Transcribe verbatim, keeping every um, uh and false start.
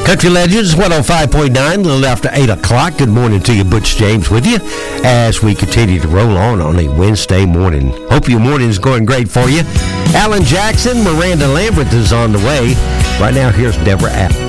Country Legends, one oh five point nine, a little after eight o'clock. Good morning to you, Butch James with you as we continue to roll on on a Wednesday morning. Hope your morning is going great for you. Alan Jackson, Miranda Lambert is on the way. Right now, here's Deborah Adams.